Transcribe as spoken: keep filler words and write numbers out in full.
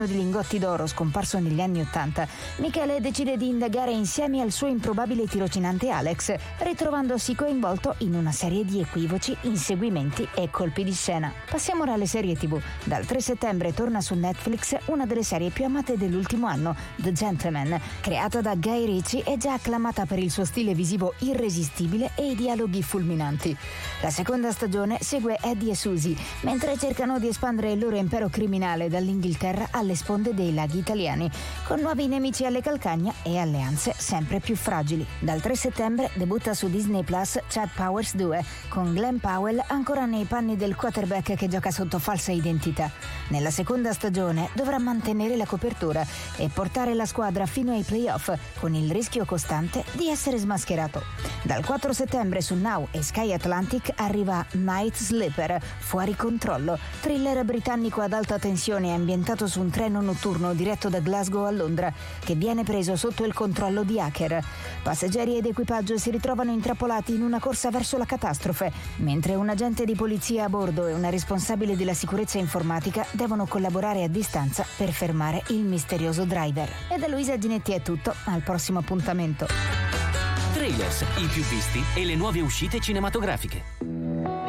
di lingotti d'oro scomparso negli anni Ottanta, Michele decide di indagare insieme al suo improbabile tirocinante Alex, ritrovandosi coinvolto in una serie di equivoci, inseguimenti e colpi di scena. Passiamo ora alle serie tivù. Dal tre settembre torna su Netflix una delle serie più amate dell'ultimo anno, The Gentleman, creata da Guy Ritchie e già acclamata per il suo stile visivo irresistibile e i dialoghi fulminanti. La seconda stagione segue Eddie e Susie mentre cercano di espandere il loro impero criminale dall'Inghilterra alle sponde dei laghi italiani, con nuovi nemici alle calcagna e alleanze sempre più fragili. Dal tre settembre debutta su Disney Plus Chad Powers due, con Glenn Powell ancora nei panni del quarterback che gioca sotto falsa identità. Nella seconda stagione dovrà mantenere la copertura e portare la squadra fino ai playoff, con il rischio costante di essere smascherato. Dal quattro settembre su Now e Sky Atlantic arriva Night Sleeper, Fuori controllo, thriller britannico ad alta tensione ambientato su un treno notturno diretto da Glasgow a Londra, che viene preso sotto il controllo di hacker. Passeggeri ed equipaggio si ritrovano intrappolati in una corsa verso la catastrofe, mentre un agente di polizia a bordo e una responsabile della sicurezza informatica devono collaborare a distanza per fermare il misterioso driver. E da Luisa Ginetti è tutto, al prossimo appuntamento. Trailers, i più visti e le nuove uscite cinematografiche.